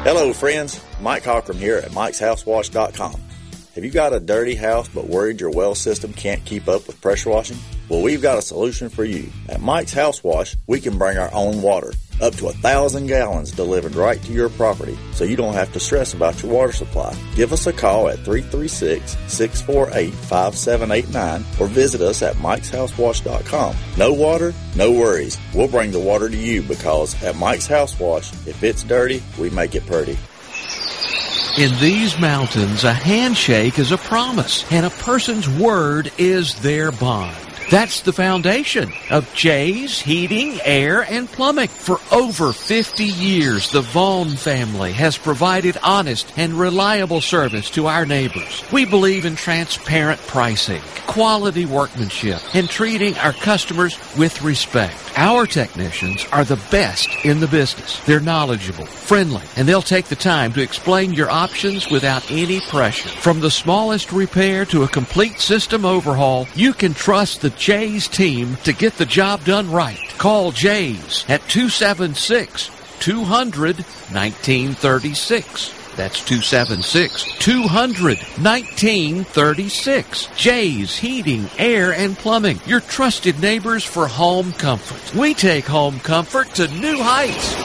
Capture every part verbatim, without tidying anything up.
Hello, friends. Mike Cochran here at Mikes House Wash dot com. Have you got a dirty house but worried your well system can't keep up with pressure washing? Well, we've got a solution for you. At Mike's House Wash, we can bring our own water, up to a thousand gallons delivered right to your property, so you don't have to stress about your water supply. Give us a call at three three six, six four eight, five seven eight nine or visit us at Mikes House Wash dot com. No water, no worries. We'll bring the water to you because at Mike's House Wash, if it's dirty, we make it pretty. In these mountains, a handshake is a promise, and a person's word is their bond. That's the foundation of Jay's Heating, Air, and Plumbing. For over fifty years, the Vaughn family has provided honest and reliable service to our neighbors. We believe in transparent pricing, quality workmanship, and treating our customers with respect. Our technicians are the best in the business. They're knowledgeable, friendly, and they'll take the time to explain your options without any pressure. From the smallest repair to a complete system overhaul, you can trust the Jay's team to get the job done right. Call Jay's at two seven six, two hundred, nineteen thirty-six. That's two seven six, two hundred, nineteen thirty-six. Jay's Heating, Air, and Plumbing. Your trusted neighbors for home comfort. We take home comfort to new heights.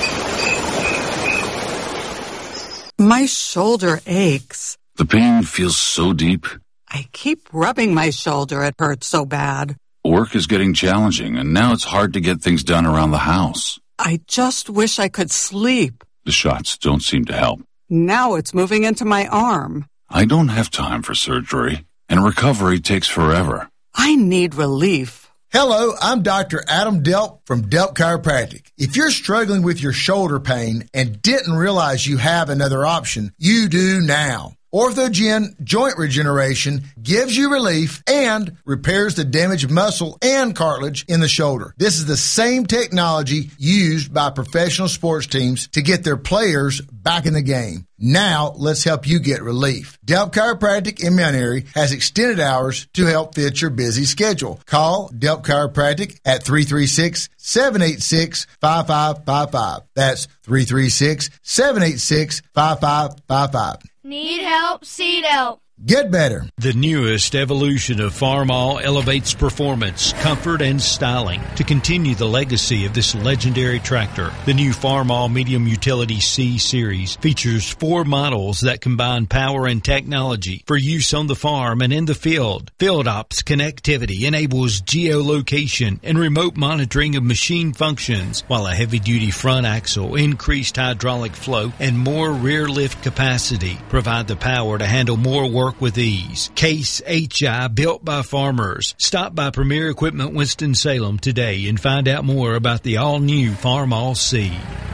My shoulder aches. The pain feels so deep. I keep rubbing my shoulder. It hurts so bad. Work is getting challenging, and now it's hard to get things done around the house. I just wish I could sleep. The shots don't seem to help. Now it's moving into my arm. I don't have time for surgery, and recovery takes forever. I need relief. Hello, I'm Doctor Adam Delp from Delp Chiropractic. If you're struggling with your shoulder pain and didn't realize you have another option, you do now. Orthogen Joint Regeneration gives you relief and repairs the damaged muscle and cartilage in the shoulder. This is the same technology used by professional sports teams to get their players back in the game. Now, let's help you get relief. Delp Chiropractic in Mount Airy has extended hours to help fit your busy schedule. Call Delp Chiropractic at three three six, seven eight six, five five five five. That's three three six, seven eight six, five five five five. Need help? Seed help. Get better. The newest evolution of Farmall elevates performance, comfort, and styling to continue the legacy of this legendary tractor. The new Farmall Medium Utility C Series features four models that combine power and technology for use on the farm and in the field. Field Ops connectivity enables geolocation and remote monitoring of machine functions, while a heavy-duty front axle, increased hydraulic flow, and more rear lift capacity provide the power to handle more work with ease. Case H I, built by farmers. Stop by Premier Equipment Winston-Salem today and find out more about the all-new Farmall C.